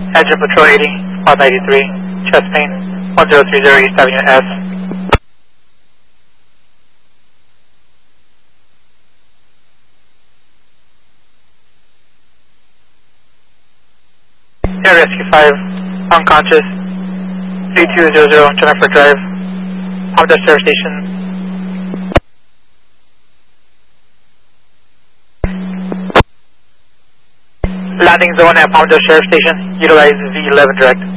Engine Patrol 80, Squad 93, chest pain, 1030 East Avenue S. Air Rescue 5, unconscious, 3200 Jennifer Drive, Palmdale Service Station. Landing zone at Palmdale Sheriff Station, utilize V11 direct.